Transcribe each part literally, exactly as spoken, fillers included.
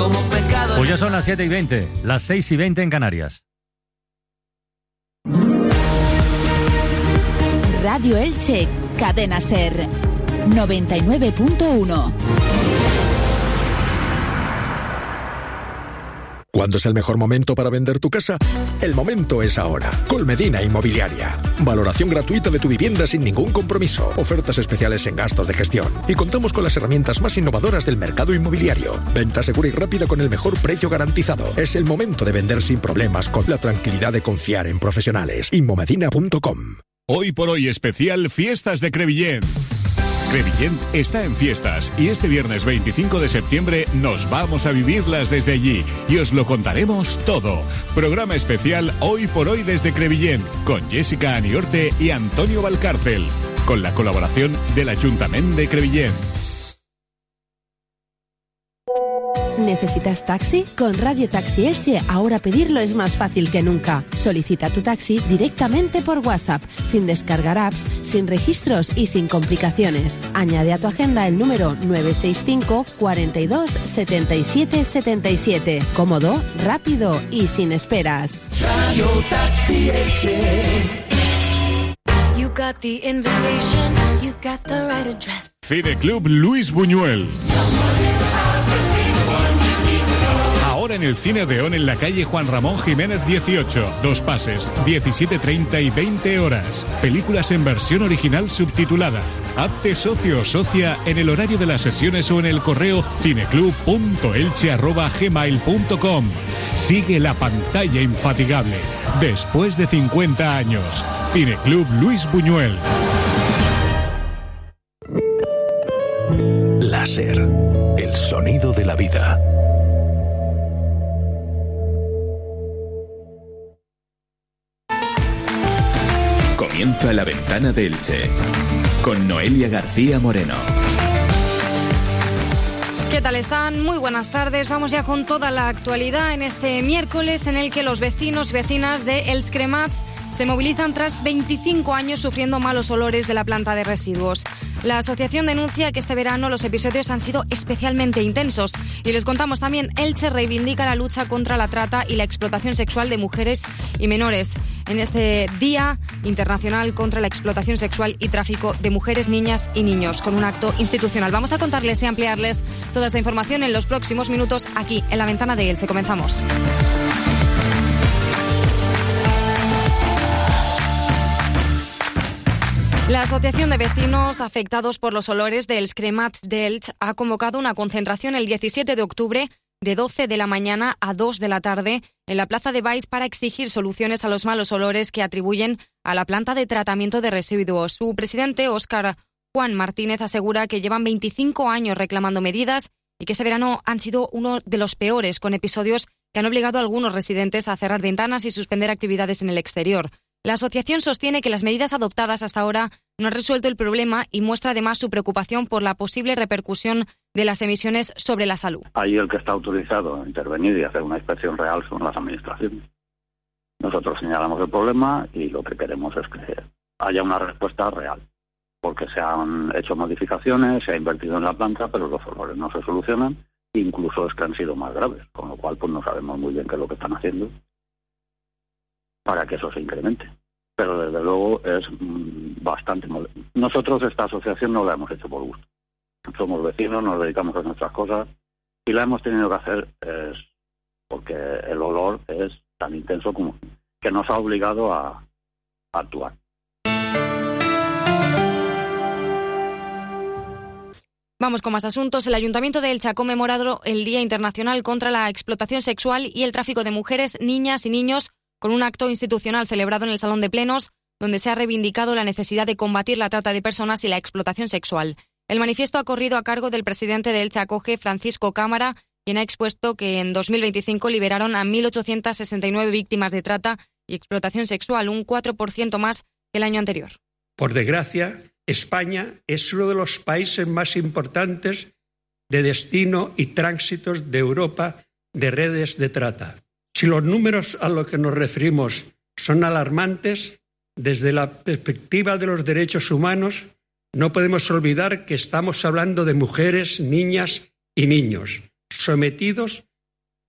como pecado. Pues ya son las siete y veinte, las seis y veinte en Canarias. Radio Elche, Cadena Ser, noventa y nueve punto uno. ¿Cuándo es el mejor momento para vender tu casa? El momento es ahora. Colmedina Inmobiliaria. Valoración gratuita de tu vivienda sin ningún compromiso. Ofertas especiales en gastos de gestión. Y contamos con las herramientas más innovadoras del mercado inmobiliario. Venta segura y rápida con el mejor precio garantizado. Es el momento de vender sin problemas con la tranquilidad de confiar en profesionales. Inmomedina punto com. Hoy por hoy especial Fiestas de Crevillent. Crevillent está en fiestas y este viernes veinticinco de septiembre nos vamos a vivirlas desde allí y os lo contaremos todo. Programa especial Hoy por Hoy desde Crevillent con Jessica Aniorte y Antonio Valcárcel, con la colaboración del Ayuntamiento de Crevillent. ¿Necesitas taxi? Con Radio Taxi Elche ahora pedirlo es más fácil que nunca. Solicita tu taxi directamente por WhatsApp, sin descargar apps, sin registros y sin complicaciones. Añade a tu agenda el número nueve seis cinco, cuarenta y dos, setenta y siete, setenta y siete. Cómodo, rápido y sin esperas. Radio Taxi Elche. You got the invitation, you got the right address. Cineclub Luis Buñuel. Ahora en el Cine Odeón en la calle Juan Ramón Jiménez dieciocho. Dos pases, diecisiete treinta y veinte horas. Películas en versión original subtitulada. Hazte socio o socia en el horario de las sesiones o en el correo cineclub punto elche arroba gmail punto com. Sigue la pantalla infatigable. Después de cincuenta años. Cineclub Luis Buñuel. Láser. El sonido de la vida. Comienza La Ventana de Elche, con Noelia García Moreno. ¿Qué tal están? Muy buenas tardes. Vamos ya con toda la actualidad en este miércoles en el que los vecinos y vecinas de Els Cremats se movilizan tras veinticinco años sufriendo malos olores de la planta de residuos. La asociación denuncia que este verano los episodios han sido especialmente intensos y les contamos también, Elche reivindica la lucha contra la trata y la explotación sexual de mujeres y menores en este Día Internacional contra la Explotación Sexual y Tráfico de Mujeres, Niñas y Niños, con un acto institucional. Vamos a contarles y ampliarles toda esta información en los próximos minutos aquí en La Ventana de Elche. Comenzamos. La Asociación de Vecinos Afectados por los Olores de Els Cremats de Elche ha convocado una concentración el diecisiete de octubre de doce de la mañana a dos de la tarde en la Plaza de Baix para exigir soluciones a los malos olores que atribuyen a la planta de tratamiento de residuos. Su presidente, Óscar Juan Martínez, asegura que llevan veinticinco años reclamando medidas y que este verano han sido uno de los peores, con episodios que han obligado a algunos residentes a cerrar ventanas y suspender actividades en el exterior. La asociación sostiene que las medidas adoptadas hasta ahora no han resuelto el problema y muestra además su preocupación por la posible repercusión de las emisiones sobre la salud. Ahí el que está autorizado a intervenir y hacer una inspección real son las administraciones. Nosotros señalamos el problema y lo que queremos es que haya una respuesta real, porque se han hecho modificaciones, se ha invertido en la planta, pero los olores no se solucionan, incluso es que han sido más graves, con lo cual pues no sabemos muy bien qué es lo que están haciendo para que eso se incremente. Pero desde luego es mmm, bastante molesto. Nosotros esta asociación no la hemos hecho por gusto. Somos vecinos, nos dedicamos a nuestras cosas y la hemos tenido que hacer es porque el olor es tan intenso como que nos ha obligado a, a actuar. Vamos con más asuntos. El Ayuntamiento de Elche ha conmemorado el Día Internacional contra la Explotación Sexual y el Tráfico de Mujeres, Niñas y Niños con un acto institucional celebrado en el Salón de Plenos, donde se ha reivindicado la necesidad de combatir la trata de personas y la explotación sexual. El manifiesto ha corrido a cargo del presidente de Elche Acoge, Francisco Cámara, quien ha expuesto que en dos mil veinticinco liberaron a mil ochocientas sesenta y nueve víctimas de trata y explotación sexual, un cuatro por ciento más que el año anterior. Por desgracia, España es uno de los países más importantes de destino y tránsitos de Europa de redes de trata. Si los números a los que nos referimos son alarmantes, desde la perspectiva de los derechos humanos, no podemos olvidar que estamos hablando de mujeres, niñas y niños, sometidos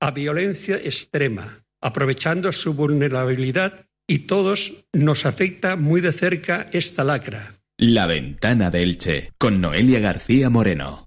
a violencia extrema, aprovechando su vulnerabilidad, y todos nos afecta muy de cerca esta lacra. La Ventana de Elche, con Noelia García Moreno.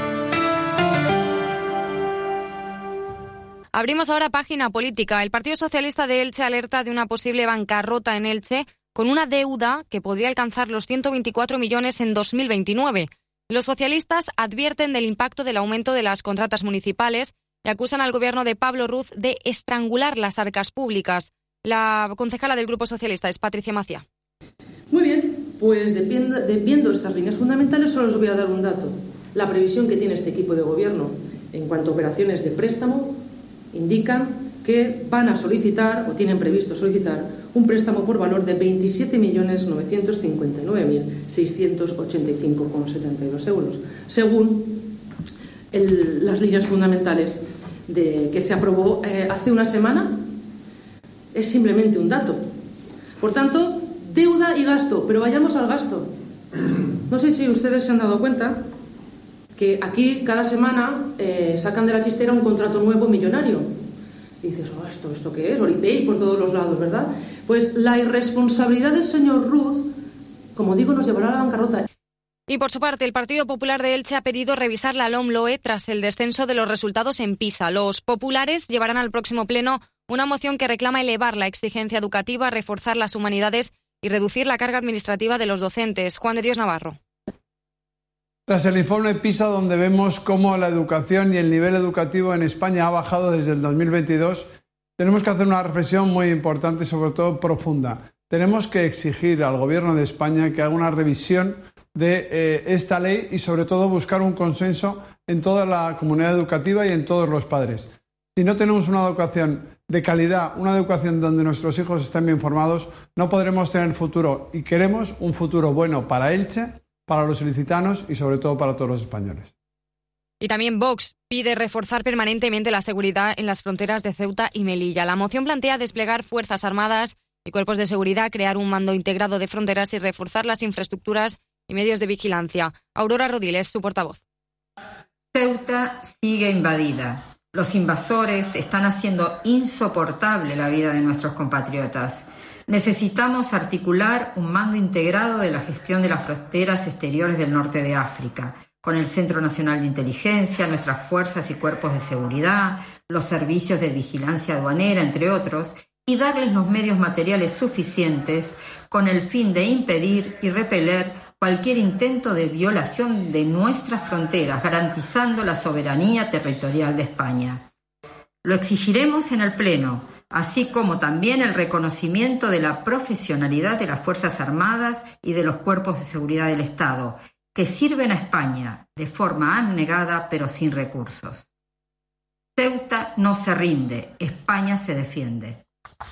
Abrimos ahora página política. El Partido Socialista de Elche alerta de una posible bancarrota en Elche con una deuda que podría alcanzar los ciento veinticuatro millones en dos mil veintinueve. Los socialistas advierten del impacto del aumento de las contratas municipales y acusan al gobierno de Pablo Ruz de estrangular las arcas públicas. La concejala del Grupo Socialista es Patricia Macía. Muy bien, pues depiendo, de, viendo estas líneas fundamentales solo os voy a dar un dato. La previsión que tiene este equipo de gobierno en cuanto a operaciones de préstamo indican que van a solicitar o tienen previsto solicitar un préstamo por valor de veintisiete millones novecientos cincuenta y nueve mil seiscientos ochenta y cinco coma setenta y dos euros, según el, las líneas fundamentales de, que se aprobó eh, hace una semana. Es simplemente un dato. Por tanto, deuda y gasto, pero vayamos al gasto. No sé si ustedes se han dado cuenta que aquí cada semana eh, sacan de la chistera un contrato nuevo millonario. Y dices, oh, ¿esto, ¿esto qué es? Oripay por todos los lados, ¿verdad? Pues la irresponsabilidad del señor Ruz, como digo, nos llevará a la bancarrota. Y por su parte, el Partido Popular de Elche ha pedido revisar la LOMLOE tras el descenso de los resultados en PISA. Los populares llevarán al próximo pleno una moción que reclama elevar la exigencia educativa, reforzar las humanidades y reducir la carga administrativa de los docentes. Juan de Dios Navarro. Tras el informe PISA, donde vemos cómo la educación y el nivel educativo en España ha bajado desde el dos mil veintidós, tenemos que hacer una reflexión muy importante y sobre todo profunda. Tenemos que exigir al Gobierno de España que haga una revisión de eh, esta ley y sobre todo buscar un consenso en toda la comunidad educativa y en todos los padres. Si no tenemos una educación de calidad, una educación donde nuestros hijos estén bien formados, no podremos tener futuro, y queremos un futuro bueno para Elche, para los ilicitanos y sobre todo para todos los españoles. Y también Vox pide reforzar permanentemente la seguridad en las fronteras de Ceuta y Melilla. La moción plantea desplegar fuerzas armadas y cuerpos de seguridad, crear un mando integrado de fronteras y reforzar las infraestructuras y medios de vigilancia. Aurora Rodiles, su portavoz. Ceuta sigue invadida. Los invasores están haciendo insoportable la vida de nuestros compatriotas. Necesitamos articular un mando integrado de la gestión de las fronteras exteriores del norte de África, con el Centro Nacional de Inteligencia, nuestras fuerzas y cuerpos de seguridad, los servicios de vigilancia aduanera, entre otros, y darles los medios materiales suficientes con el fin de impedir y repeler cualquier intento de violación de nuestras fronteras, garantizando la soberanía territorial de España. Lo exigiremos en el Pleno, así como también el reconocimiento de la profesionalidad de las Fuerzas Armadas y de los cuerpos de seguridad del Estado, que sirven a España de forma abnegada pero sin recursos. Ceuta no se rinde, España se defiende.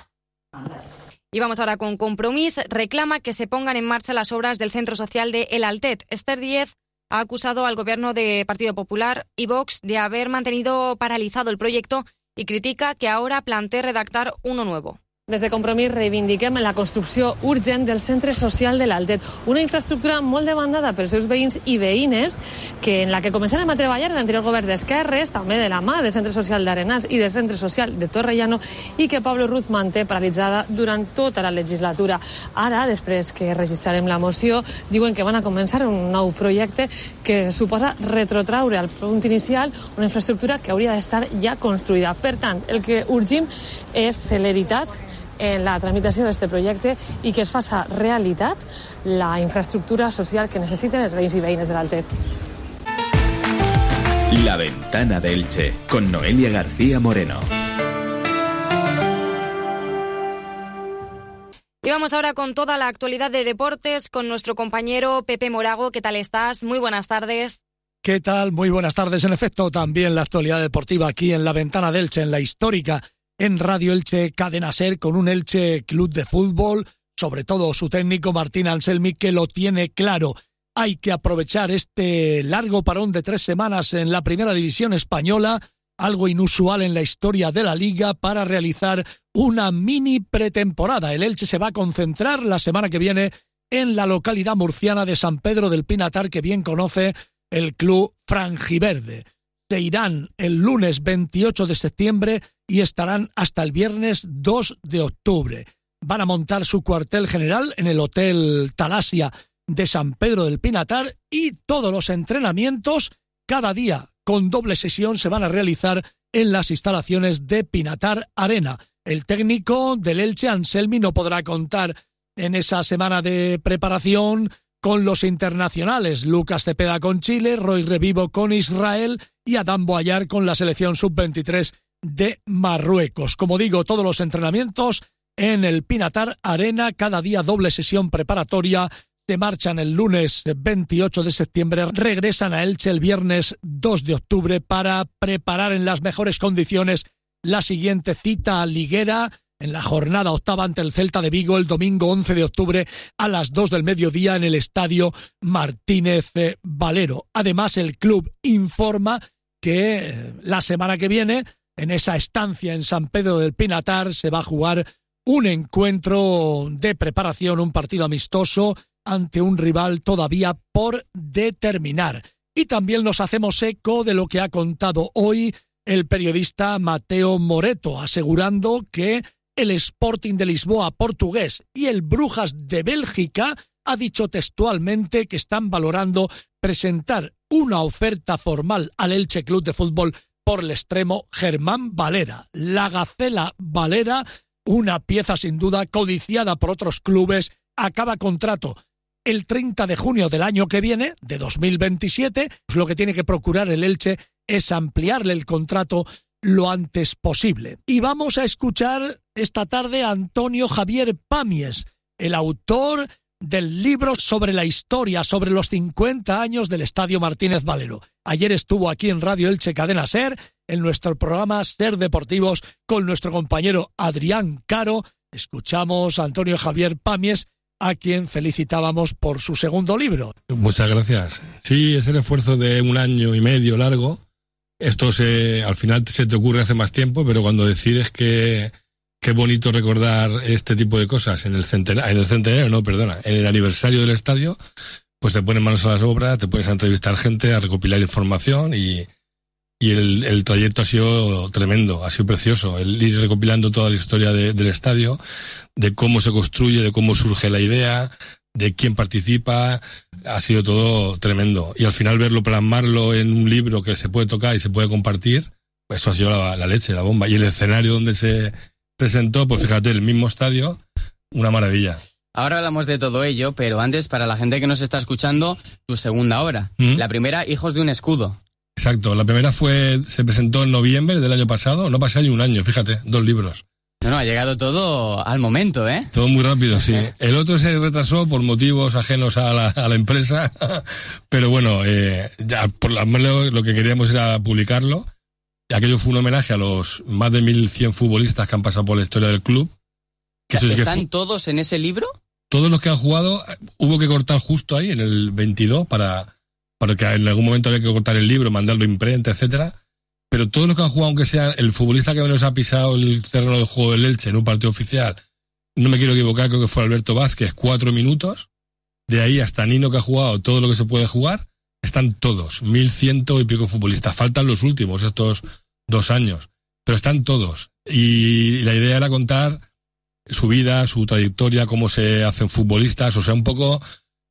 Y vamos ahora con Compromís. Reclama que se pongan en marcha las obras del Centro Social de El Altet. Esther Díez ha acusado al gobierno de Partido Popular y Vox de haber mantenido paralizado el proyecto y critica que ahora plantee redactar uno nuevo. Des de Compromís reivindiquem la construcció urgent del Centre Social de l'Altet, una infraestructura molt demandada pels seus veïns i veïnes, que en la que començarem a treballar en l'anterior govern d'Esquerres, també de la mà del Centre Social d'Arenals i del Centre Social de Torrellano, i que Pablo Ruz manté paralitzada durant tota la legislatura. Ara, després que registrarem la moció, diuen que van a començar un nou projecte que suposa retrotraure al punt inicial una infraestructura que hauria d'estar ja construïda. Per tant, el que urgim és celeritat en la tramitació d'aquest projecte i que es faça realitat la infraestructura social que necessiten els veïns i veïnes de l'Altet. La Ventana de Elche, con Noelia García Moreno. Y vamos ahora con toda la actualidad de deportes con nuestro compañero Pepe Morago. ¿Qué tal estás? Muy buenas tardes. ¿Qué tal? Muy buenas tardes. En efecto, también la actualidad deportiva aquí en La Ventana de Elche, en la histórica en Radio Elche Cadena Ser, con un Elche Club de Fútbol, sobre todo su técnico Martín Anselmi, que lo tiene claro. Hay que aprovechar este largo parón de tres semanas en la Primera División Española, algo inusual en la historia de la Liga, para realizar una mini pretemporada. El Elche se va a concentrar la semana que viene en la localidad murciana de San Pedro del Pinatar, que bien conoce el club franjiverde. se irán el lunes veintiocho de septiembre y estarán hasta el viernes dos de octubre. Van a montar su cuartel general en el Hotel Talasia de San Pedro del Pinatar y todos los entrenamientos, cada día con doble sesión, se van a realizar en las instalaciones de Pinatar Arena. El técnico del Elche, Anselmi, no podrá contar en esa semana de preparación con los internacionales, Lucas Cepeda con Chile, Roy Revivo con Israel y Adán Boayar con la selección sub veintitrés de Marruecos. Como digo, todos los entrenamientos en el Pinatar Arena, cada día doble sesión preparatoria. Se marchan el lunes veintiocho de septiembre, regresan a Elche el viernes dos de octubre para preparar en las mejores condiciones la siguiente cita liguera en la jornada octava ante el Celta de Vigo el domingo once de octubre a las dos del mediodía en el Estadio Martínez Valero. Además, el club informa que la semana que viene, en esa estancia en San Pedro del Pinatar, se va a jugar un encuentro de preparación, un partido amistoso ante un rival todavía por determinar. Y también nos hacemos eco de lo que ha contado hoy el periodista Mateo Moreto, asegurando que el Sporting de Lisboa portugués y el Brujas de Bélgica ha dicho textualmente que están valorando presentar una oferta formal al Elche Club de Fútbol por el extremo Germán Valera. La Gacela Valera, una pieza sin duda codiciada por otros clubes, acaba contrato el treinta de junio del año que viene, de dos mil veintisiete, pues lo que tiene que procurar el Elche es ampliarle el contrato lo antes posible. Y vamos a escuchar esta tarde a Antonio Javier Pamies, el autor del libro sobre la historia, sobre los cincuenta años del Estadio Martínez Valero. Ayer estuvo aquí en Radio Elche Cadena SER, en nuestro programa SER Deportivos, con nuestro compañero Adrián Caro. Escuchamos a Antonio Javier Pamies, a quien felicitábamos por su segundo libro. Muchas gracias. Sí, es el esfuerzo de un año y medio largo. Esto se, al final se te ocurre hace más tiempo, pero cuando decides que qué bonito recordar este tipo de cosas en el centenario, en el centenario, no, perdona, en el aniversario del estadio, pues te pones manos a las obras, te pones a entrevistar gente, a recopilar información y, y el, el trayecto ha sido tremendo, ha sido precioso, el ir recopilando toda la historia de, del estadio, de cómo se construye, de cómo surge la idea, de quién participa, ha sido todo tremendo. Y al final verlo, plasmarlo en un libro que se puede tocar y se puede compartir, pues eso ha sido la, la leche, la bomba. Y el escenario donde se presentó, pues fíjate, el mismo estadio, una maravilla. Ahora hablamos de todo ello, pero antes, para la gente que nos está escuchando, tu segunda obra. ¿Mm? La primera, Hijos de un escudo. Exacto, la primera fue se presentó en noviembre del año pasado, no pasó ni un año, fíjate, dos libros. No, no, ha llegado todo al momento, ¿eh? Todo muy rápido, sí. El otro se retrasó por motivos ajenos a la, a la empresa, pero bueno, eh, ya por lo menos lo que queríamos era publicarlo. Aquello fue un homenaje a los más de mil cien futbolistas que han pasado por la historia del club. Que ¿Están que fu- todos en ese libro? Todos los que han jugado, hubo que cortar justo ahí, en el veintidós, para, para que en algún momento había que cortar el libro, mandarlo a imprenta, etcétera. Pero todos los que han jugado, aunque sea el futbolista que menos ha pisado el terreno de juego del Elche en un partido oficial, no me quiero equivocar, creo que fue Alberto Vázquez, cuatro minutos, de ahí hasta Nino, que ha jugado todo lo que se puede jugar, están todos, mil ciento y pico futbolistas. Faltan los últimos, estos dos años, pero están todos. Y la idea era contar su vida, su trayectoria, cómo se hacen futbolistas, o sea, un poco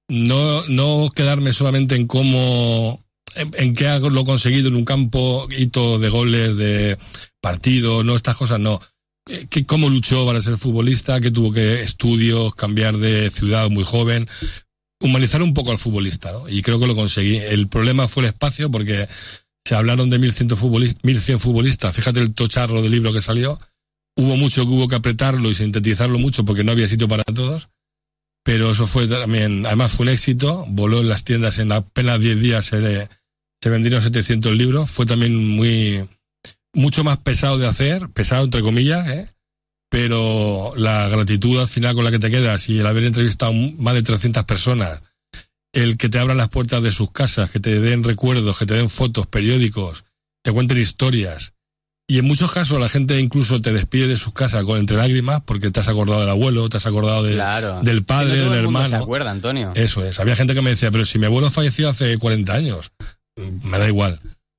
no, no quedarme solamente en cómo... en, en qué ha lo conseguido en un campo, hito de goles, de partido, no estas cosas, no. Que, cómo luchó para ser futbolista, que tuvo que estudios, cambiar de ciudad muy joven, humanizar un poco al futbolista, ¿no? Y creo que lo conseguí. El problema fue el espacio, porque se hablaron de mil cien futbolistas, mil cien futbolistas, fíjate el tocharro del libro que salió, hubo mucho que hubo que apretarlo y sintetizarlo mucho porque no había sitio para todos. Pero eso fue también, además fue un éxito, voló en las tiendas en apenas diez días, se, se vendieron setecientos libros, fue también muy, mucho más pesado de hacer, pesado entre comillas, ¿eh? Pero la gratitud al final con la que te quedas y el haber entrevistado más de trescientas personas, el que te abran las puertas de sus casas, que te den recuerdos, que te den fotos, periódicos, te cuenten historias. Y en muchos casos la gente incluso te despide de sus casas con entre lágrimas porque te has acordado del abuelo, te has acordado de, claro. del padre, no todo del el mundo hermano. Se acuerda, Antonio. Eso es. Había gente que me decía, pero si mi abuelo falleció hace cuarenta años, me da igual.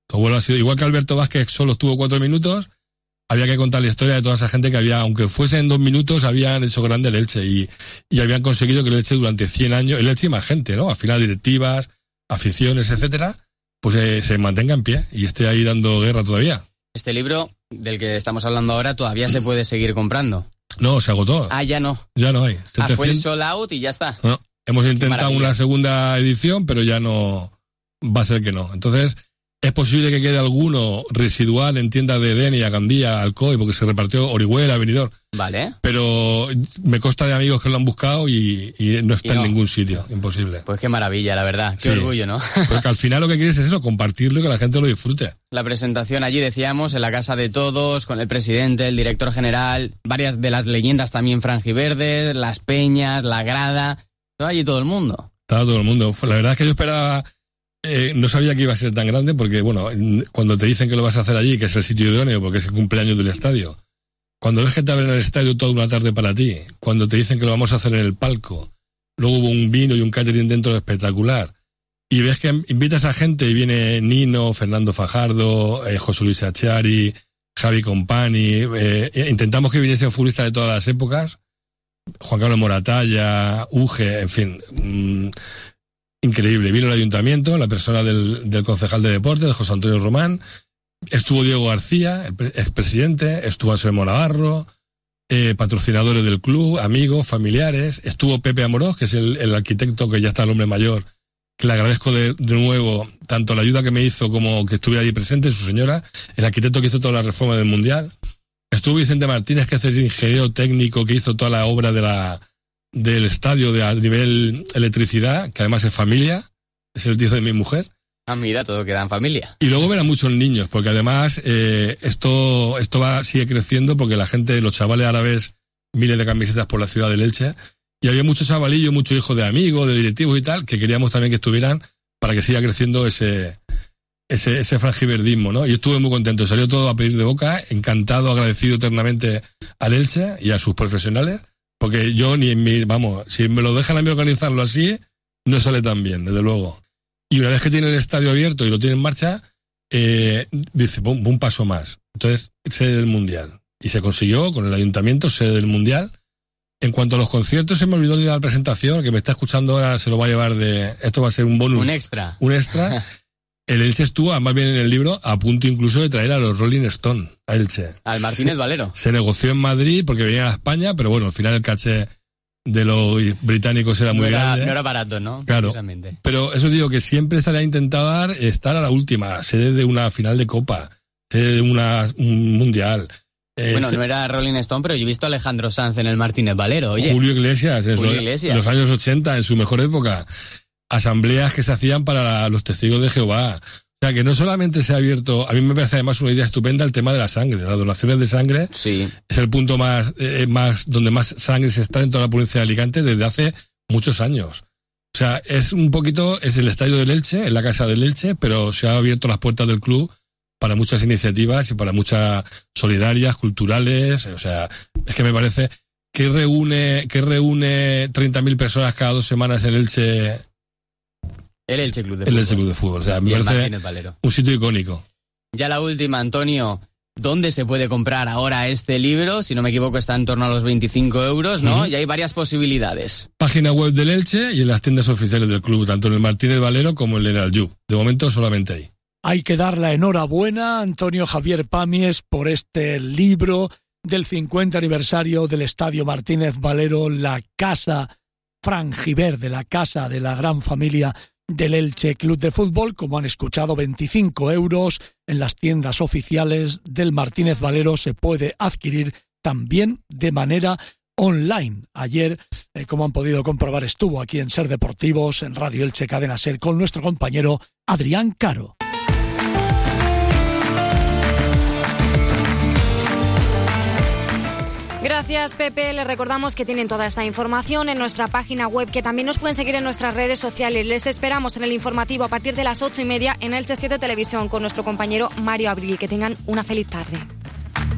Tu abuelo ha sido, igual que Alberto Vázquez solo estuvo cuatro minutos, había que contar la historia de toda esa gente que había, aunque fuesen dos minutos, habían hecho grande el Elche y, y habían conseguido que el Elche durante cien años, el Elche y más gente, ¿no? Al final directivas, aficiones, etcétera, pues eh, se mantenga en pie y esté ahí dando guerra todavía. Este libro del que estamos hablando ahora todavía se puede seguir comprando. No, se agotó. Ah, ya no. Ya no hay. setecientos... Ah, fue el sold out y ya está. No, hemos intentado una segunda edición, pero ya no va a ser que no. Entonces, es posible que quede alguno residual en tiendas de Denia, Gandía, Alcoy, porque se repartió Orihuela, Benidorm. Vale. Pero me consta de amigos que lo han buscado y, y no está y no. en ningún sitio. Imposible. Pues qué maravilla, la verdad. Qué sí. orgullo, ¿no? Porque al final lo que quieres es eso, compartirlo y que la gente lo disfrute. La presentación allí, decíamos, en la casa de todos, con el presidente, el director general, varias de las leyendas también franjiverdes, las peñas, la grada, estaba allí todo el mundo. Estaba todo el mundo. La verdad es que yo esperaba... Eh, no sabía que iba a ser tan grande porque, bueno, cuando te dicen que lo vas a hacer allí, que es el sitio idóneo porque es el cumpleaños del estadio, cuando ves que te abren el estadio toda una tarde para ti, cuando te dicen que lo vamos a hacer en el palco, luego hubo un vino y un catering dentro espectacular, y ves que invitas a gente y viene Nino, Fernando Fajardo, eh, José Luis Achari, Javi Compani, eh, intentamos que viniesen futbolistas de todas las épocas, Juan Carlos Moratalla, Uge, en fin... Mmm, increíble. Vino el ayuntamiento, la persona del, del concejal de deportes, de José Antonio Román, estuvo Diego García, el expresidente, estuvo Anselmo Navarro, eh, patrocinadores del club, amigos, familiares, estuvo Pepe Amorós, que es el, el arquitecto que ya está el hombre mayor, que le agradezco de, de nuevo tanto la ayuda que me hizo como que estuviera ahí presente, su señora, el arquitecto que hizo toda la reforma del Mundial. Estuvo Vicente Martínez, que es el ingeniero técnico que hizo toda la obra de la del estadio de a nivel electricidad, que además es familia, es el tío de mi mujer. Ah, mira, todo queda en familia. Y luego ver a muchos niños, porque además eh, esto esto va sigue creciendo porque la gente, los chavales árabes, miles de camisetas por la ciudad de Elche, y había muchos chavalillos, muchos hijos de amigos, de directivos y tal, que queríamos también que estuvieran para que siga creciendo ese ese ese franjiverdismo, ¿no? Y estuve muy contento, salió todo a pedir de boca, encantado, agradecido eternamente al Elche y a sus profesionales. Porque yo ni en mi, vamos, si me lo dejan a mí organizarlo así, no sale tan bien, desde luego. Y una vez que tiene el estadio abierto y lo tiene en marcha, eh, dice, un, un paso más. Entonces, sede del Mundial. Y se consiguió con el ayuntamiento, sede del Mundial. En cuanto a los conciertos, se me olvidó de la presentación, que me está escuchando ahora, se lo va a llevar de, esto va a ser un bonus. Un extra. Un extra. El Elche estuvo, más bien en el libro, a punto incluso de traer a los Rolling Stone a Elche. Al Martínez Valero. Se, se negoció en Madrid porque venían a España, pero bueno, al final el caché de los británicos era muy no era, grande. No era barato, ¿no? Claro. Pero eso digo que siempre se le ha intentado dar estar a la última, sede de una final de Copa, sede de una, un mundial. Eh, bueno, se... no era Rolling Stone, pero yo he visto a Alejandro Sanz en el Martínez Valero, oye. Julio Iglesias, en Julio Iglesias. los años ochenta, en su mejor época. Asambleas que se hacían para los testigos de Jehová. O sea, que no solamente se ha abierto, a mí me parece además una idea estupenda el tema de la sangre, las donaciones de sangre. Sí. Es el punto más, eh, más, donde más sangre se está en toda la provincia de Alicante desde hace muchos años. O sea, es un poquito, es el estadio del Elche, en la casa del Elche, pero se han abierto las puertas del club para muchas iniciativas y para muchas solidarias, culturales. O sea, es que me parece que reúne, que reúne treinta mil personas cada dos semanas en Elche. El Elche Club de Fútbol. El Elche Club de Fútbol. O sea, me parece un sitio icónico. Ya la última, Antonio. ¿Dónde se puede comprar ahora este libro? Si no me equivoco, está en torno a los veinticinco euros, ¿no? Uh-huh. Y hay varias posibilidades. Página web del Elche y en las tiendas oficiales del club, tanto en el Martínez Valero como en el Aljub. De momento, solamente ahí. Hay que dar la enhorabuena a Antonio Javier Pamies por este libro del cincuenta aniversario del Estadio Martínez Valero, la casa franjiverde, la casa de la gran familia del Elche Club de Fútbol. Como han escuchado, veinticinco euros en las tiendas oficiales del Martínez Valero. Se puede adquirir también de manera online. Ayer, eh, como han podido comprobar, estuvo aquí en Ser Deportivos, en Radio Elche Cadena Ser, con nuestro compañero Adrián Caro. Gracias, Pepe. Les recordamos que tienen toda esta información en nuestra página web, que también nos pueden seguir en nuestras redes sociales. Les esperamos en el informativo a partir de las ocho y media en Elche siete Televisión con nuestro compañero Mario Abril. Que tengan una feliz tarde.